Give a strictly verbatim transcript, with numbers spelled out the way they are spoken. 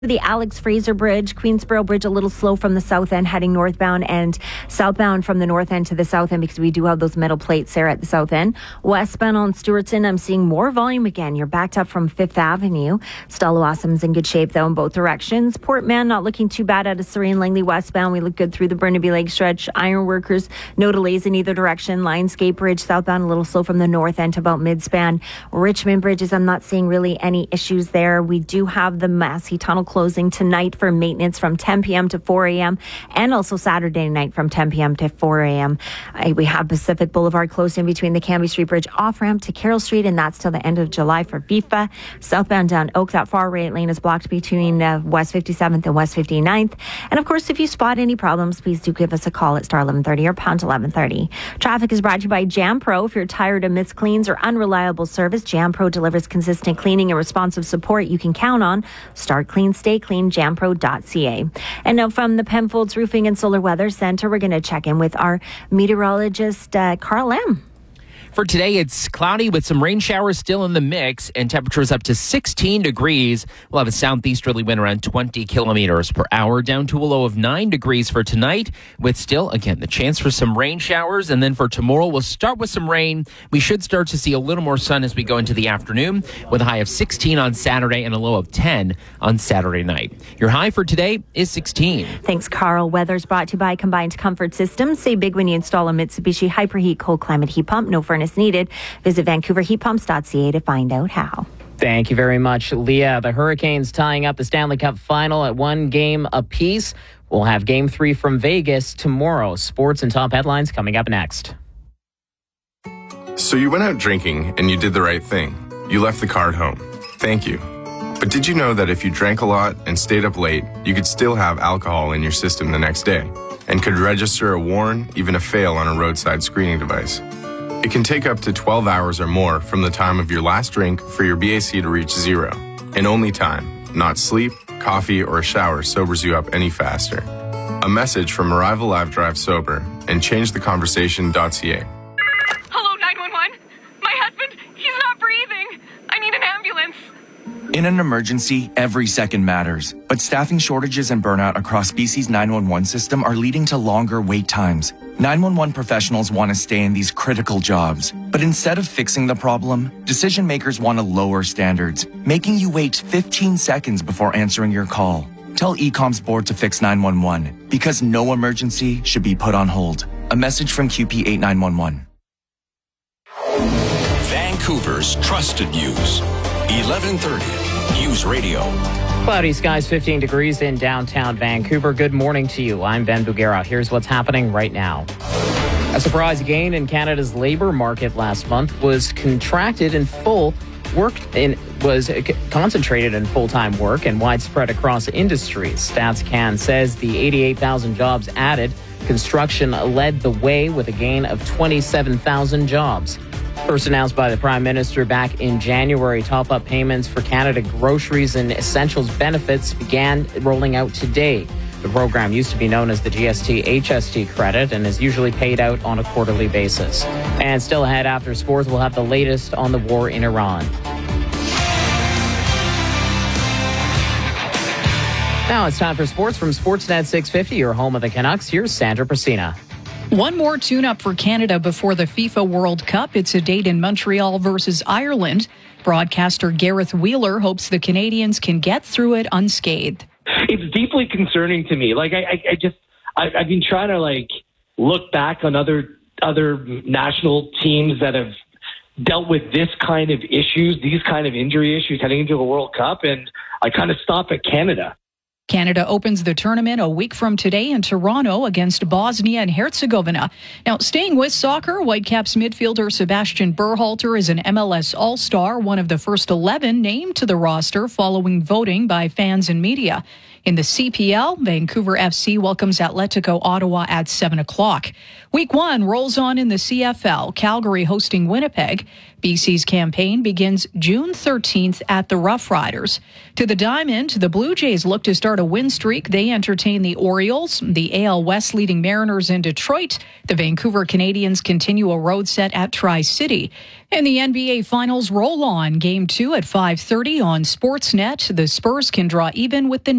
The Alex Fraser Bridge, Queensboro Bridge, a little slow from the south end heading northbound and southbound from the north end to the south end because we do have those metal plates there at the south end. Westbound on Stewartson, I'm seeing more volume again. You're backed up from Fifth Avenue. Stella Wassom's in good shape though in both directions. Portman not looking too bad out of Surrey and Langley westbound. We look good through the Burnaby Lake stretch. Ironworkers, no delays in either direction. Lionsgate Bridge southbound a little slow from the north end to about midspan. Richmond Bridges, I'm not seeing really any issues there. We do have the Massey Tunnel closing tonight for maintenance from ten p.m. to four a.m. and also Saturday night from ten p.m. to four a.m. Uh, we have Pacific Boulevard closed in between the Cambie Street Bridge off-ramp to Carroll Street, and that's till the end of July for FIFA. Southbound down Oak, that far right lane is blocked between uh, West fifty-seventh and West fifty-ninth. And of course, if you spot any problems, please do give us a call at star eleven thirty or pound eleven thirty. Traffic is brought to you by Jam Pro. If you're tired of missed cleans or unreliable service, Jam Pro delivers consistent cleaning and responsive support you can count on. Start clean, stay clean, jam pro dot c a. And now from the Penfolds Roofing and Solar Weather Center, we're going to check in with our meteorologist, uh, Carl M. For today, it's cloudy with some rain showers still in the mix and temperatures up to sixteen degrees. We'll have a southeasterly wind around twenty kilometers per hour, down to a low of nine degrees for tonight, with still, again, the chance for some rain showers. And then for tomorrow, we'll start with some rain. We should start to see a little more sun as we go into the afternoon, with a high of sixteen on Saturday and a low of ten on Saturday night. Your high for today is sixteen. Thanks, Carl. Weather's brought to you by Combined Comfort Systems. Say big when you install a Mitsubishi Hyperheat cold climate heat pump. No furnace needed. Visit vancouver heat pumps dot c a to find out how. Thank you very much, Leah. The Hurricanes tying up the Stanley Cup final at one game apiece. We'll have game three from Vegas tomorrow. Sports and top headlines coming up next. So you went out drinking and you did the right thing. You left the car at home. Thank you. But did you know that if you drank a lot and stayed up late, you could still have alcohol in your system the next day and could register a warn, even a fail on a roadside screening device? It can take up to twelve hours or more from the time of your last drink for your B A C to reach zero. And only time, not sleep, coffee, or a shower sobers you up any faster. A message from Arrival Live Drive Sober and change the conversation dot c a. Hello, nine one one. My husband, he's not breathing. I need an ambulance. In an emergency, every second matters. But staffing shortages and burnout across B C's nine one one system are leading to longer wait times. nine one one professionals want to stay in these critical jobs. But instead of fixing the problem, decision makers want to lower standards, making you wait fifteen seconds before answering your call. Tell E COM's board to fix nine one one, because no emergency should be put on hold. A message from Q P eight nine one one. Vancouver's trusted news. eleven thirty News Radio. Cloudy skies, fifteen degrees in downtown Vancouver. Good morning to you. I'm Ben Bugera. Here's what's happening right now. A surprise gain in Canada's labor market last month was contracted in full work in was concentrated in full-time work and widespread across industries. StatsCan says the eighty-eight thousand jobs added, construction led the way with a gain of twenty-seven thousand jobs. First announced by the Prime Minister back in January, top-up payments for Canada groceries and essentials benefits began rolling out today. The program used to be known as the G S T H S T credit and is usually paid out on a quarterly basis. And still ahead after sports, we'll have the latest on the war in Iran. Now it's time for sports from Sportsnet six fifty, your home of the Canucks. Here's Sandra Prasina. One more tune-up for Canada before the FIFA World Cup. It's a date in Montreal versus Ireland. Broadcaster Gareth Wheeler hopes the Canadians can get through it unscathed. It's deeply concerning to me. Like I, I, I just, I, I've been trying to like look back on other other national teams that have dealt with this kind of issues, these kind of injury issues heading into a World Cup, and I kind of stop at Canada. Canada opens the tournament a week from today in Toronto against Bosnia and Herzegovina. Now, staying with soccer, Whitecaps midfielder Sebastian Berhalter is an M L S All-Star, one of the first eleven named to the roster following voting by fans and media. In the C P L, Vancouver F C welcomes Atletico Ottawa at seven o'clock. Week one rolls on in the C F L, Calgary hosting Winnipeg. B C's campaign begins June thirteenth at the Rough Riders. To the Diamond, the Blue Jays look to start a win streak. They entertain the Orioles, the A L West leading Mariners in Detroit. The Vancouver Canadians continue a road set at Tri-City. And the N B A Finals roll on. Game two at five thirty on Sportsnet. The Spurs can draw even with the